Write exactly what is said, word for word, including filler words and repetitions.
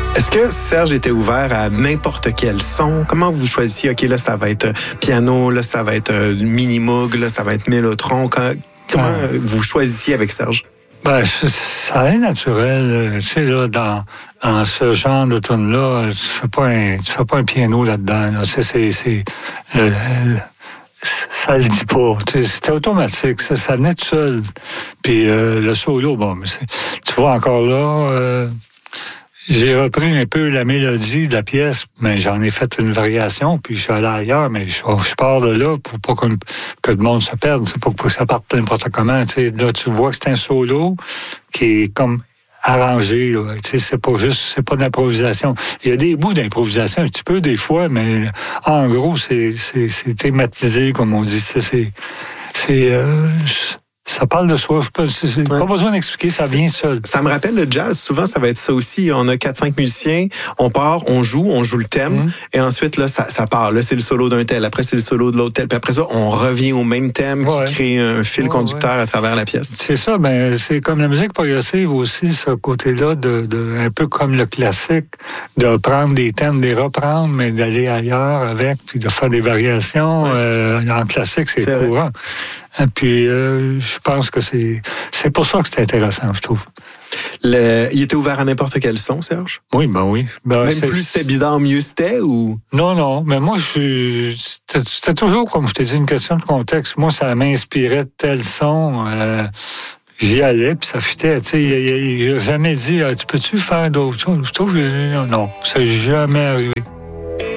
Est-ce que Serge était ouvert à n'importe quel son? Comment vous choisissiez? OK, là, ça va être piano, là, ça va être mini-moog, là, ça va être mélotron. Comment ah. vous choisissiez avec Serge? Ben, ça est naturel. Tu sais, là, dans, dans ce genre de tune-là, tu fais pas un, tu fais pas un piano là-dedans. Là. C'est, c'est, c'est, euh, ça le dit pas. Tu sais, c'était automatique. Ça, ça venait tout seul. Puis euh, le solo, bon, mais c'est, tu vois encore là... Euh, j'ai repris un peu la mélodie de la pièce, mais j'en ai fait une variation, puis je suis allé ailleurs, mais je, je pars de là pour pas que, que le monde se perde, c'est pour que ça parte n'importe comment. Tu sais, là, tu vois que c'est un solo qui est comme arrangé. Là. Tu sais, c'est pas juste, c'est pas d'improvisation. Il y a des bouts d'improvisation un petit peu des fois, mais en gros, c'est, c'est, c'est thématisé, comme on dit. C'est, c'est, c'est euh, ça parle de soi. Je peux, c'est, ouais. Pas besoin d'expliquer, ça vient seul. Ça me rappelle le jazz. Souvent, ça va être ça aussi. On a quatre cinq musiciens, on part, on joue, on joue le thème, mm-hmm. et ensuite, là, ça, ça part. Là, c'est le solo d'un tel, après, c'est le solo de l'autre tel, puis après ça, on revient au même thème ouais. qui crée un fil ouais, conducteur ouais. à travers la pièce. C'est ça, ben, c'est comme la musique progressive aussi, ce côté-là, de, de, un peu comme le classique, de prendre des thèmes, de les reprendre, mais d'aller ailleurs avec, puis de faire des variations. Ouais. Euh, en classique, c'est, c'est courant. Vrai. Et puis, euh, je pense que c'est c'est pour ça que c'est intéressant, je trouve. Le, il était ouvert à n'importe quel son, Serge? Oui, ben oui. Ben, Même plus c'était bizarre, mieux c'était, ou? Non, non, mais moi, je c'était, c'était toujours, comme je t'ai dit, une question de contexte. Moi, ça m'inspirait de tel son. Euh, j'y allais, puis ça fitait. Tu sais, il n'a jamais dit, tu peux-tu faire d'autres choses? Je trouve que non, ça n'est jamais arrivé.